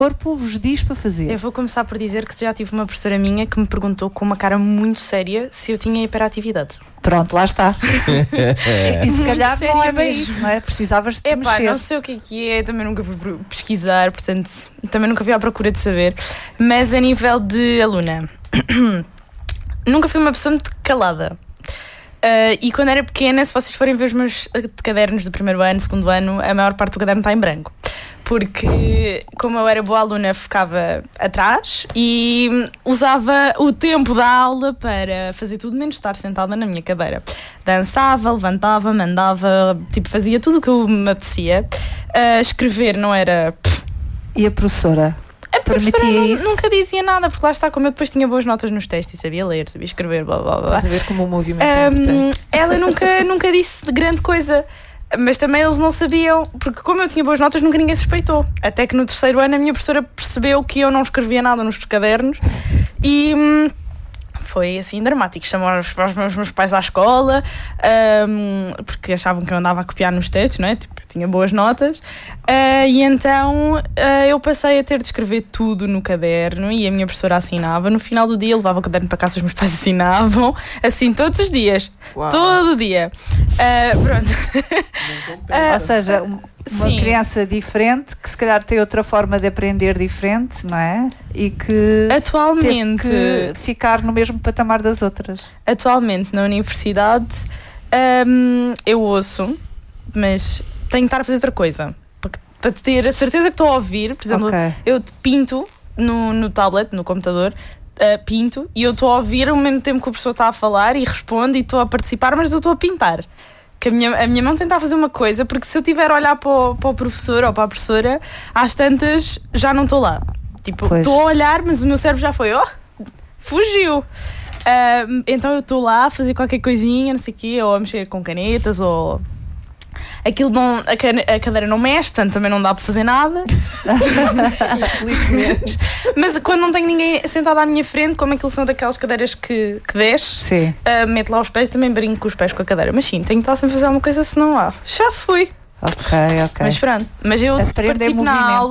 corpo vos diz para fazer. Eu vou começar por dizer que já tive uma professora minha que me perguntou com uma cara muito séria se eu tinha hiperatividade. Pronto, lá está. E se calhar Sério não é bem mesmo. isso, não é? Precisavas de te mexer. Não sei o que é, também nunca fui pesquisar, portanto, também nunca fui à procura de saber. Mas a nível de aluna, nunca fui uma pessoa muito calada. E quando era pequena, se vocês forem ver os meus cadernos do primeiro ano, segundo ano, a maior parte do caderno está em branco. Porque, como eu era boa aluna, ficava atrás e usava o tempo da aula para fazer tudo menos estar sentada na minha cadeira. Dançava, levantava, mandava, fazia tudo o que eu me apetecia. Escrever não era... E a professora? A professora isso? nunca dizia nada, porque lá está, como eu depois tinha boas notas nos testes e sabia ler, sabia escrever, blá blá blá. Estás a ver como o movimento é importante. Ela nunca disse grande coisa. Mas também eles não sabiam, porque como eu tinha boas notas, nunca ninguém suspeitou. Até que no terceiro ano a minha professora percebeu que eu não escrevia nada nos cadernos e foi assim dramático. Chamaram os meus pais à escola, porque achavam que eu andava a copiar nos testes, não é? Eu tinha boas notas. E então eu passei a ter de escrever tudo no caderno e a minha professora assinava. No final do dia eu levava o caderno para casa, os meus pais assinavam, assim todos os dias. Uau. Todo dia. Pronto. Ou seja, uma criança diferente que se calhar tem outra forma de aprender diferente, não é? E que atualmente teve que ficar no mesmo patamar das outras. Atualmente na universidade eu ouço, mas tenho que estar a fazer outra coisa para ter a certeza que estou a ouvir. Por exemplo, eu pinto no tablet, no computador, pinto e eu estou a ouvir ao mesmo tempo que o professor está a falar e responde e estou a participar, mas eu estou a pintar. Que a minha mão tenta fazer uma coisa, porque se eu estiver a olhar para o professor ou para a professora, às tantas já não estou lá. Estou a olhar, mas o meu cérebro já foi, fugiu. Então eu estou lá a fazer qualquer coisinha, não sei o quê, ou a mexer com canetas, ou... Aquilo não, a cadeira não mexe, portanto também não dá para fazer nada. Infelizmente. Mas quando não tenho ninguém sentado à minha frente, como aquilo são daquelas cadeiras que desce, meto lá os pés, também brinco com os pés com a cadeira. Mas sim, tenho que estar sempre a fazer alguma coisa, senão já fui. Ok. Mas pronto, mas eu participo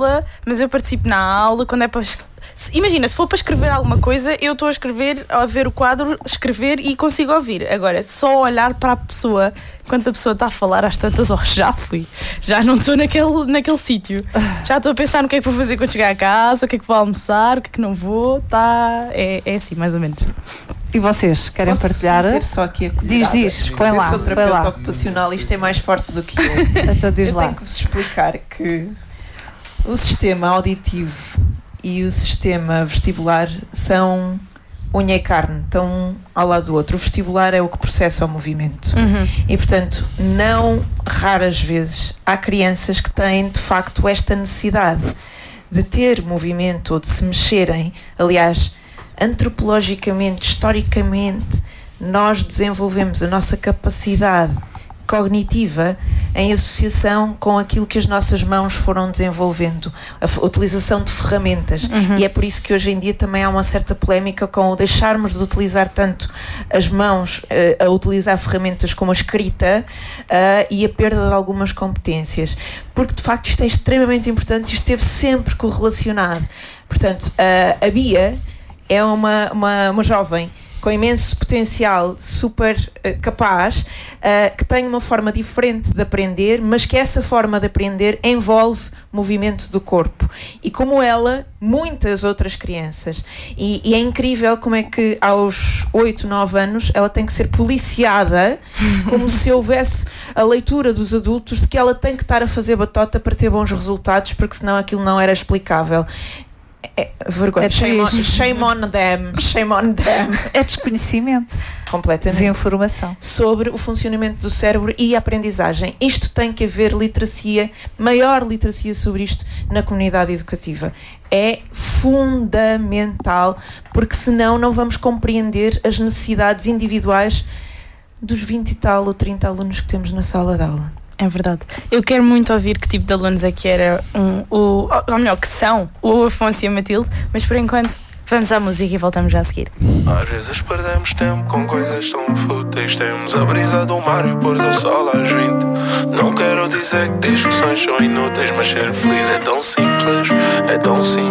na aula, quando é para... Imagina, se for para escrever alguma coisa, eu estou a escrever, a ver o quadro, escrever e consigo ouvir. Agora, só olhar para a pessoa, enquanto a pessoa está a falar, às tantas, já fui. Já não estou naquele sítio. Já estou a pensar no que é que vou fazer quando chegar a casa, o que é que vou almoçar, o que é que não vou. É assim, mais ou menos. E vocês, querem partilhar? Só aqui a colherada. Diz, põe lá. Eu sou terapeuta ocupacional, isto é mais forte do que eu. Então diz lá. Tenho que vos explicar que o sistema auditivo e o sistema vestibular são unha e carne, estão um ao lado do outro. O vestibular é o que processa o movimento. E, portanto, não raras vezes há crianças que têm, de facto, esta necessidade de ter movimento ou de se mexerem. Aliás, antropologicamente, historicamente, nós desenvolvemos a nossa capacidade cognitiva em associação com aquilo que as nossas mãos foram desenvolvendo, a utilização de ferramentas. E é por isso que hoje em dia também há uma certa polémica com o deixarmos de utilizar tanto as mãos a utilizar ferramentas como a escrita e a perda de algumas competências, porque de facto isto é extremamente importante e esteve sempre correlacionado. Portanto, a Bia é uma jovem com imenso potencial, super capaz, que tem uma forma diferente de aprender, mas que essa forma de aprender envolve movimento do corpo. E como ela, muitas outras crianças. E é incrível como é que aos 8, 9 anos ela tem que ser policiada, como se houvesse a leitura dos adultos de que ela tem que estar a fazer batota para ter bons resultados, porque senão aquilo não era explicável. Vergonha. Shame on them. É desconhecimento. Completamente. Desinformação. Sobre o funcionamento do cérebro e a aprendizagem. Isto tem que haver literacia, maior literacia sobre isto na comunidade educativa. É fundamental, porque senão não vamos compreender as necessidades individuais dos 20 e tal ou 30 alunos que temos na sala de aula. É verdade. Eu quero muito ouvir que tipo de alunos é que era ou melhor, que são o Afonso e a Matilde, mas por enquanto Vamos à música e voltamos já a seguir. Às vezes perdemos tempo com coisas tão fúteis. Temos a brisa do mar e o pôr do sol às 20. Não quero dizer que discussões são inúteis, mas ser feliz é tão simples, é tão simples.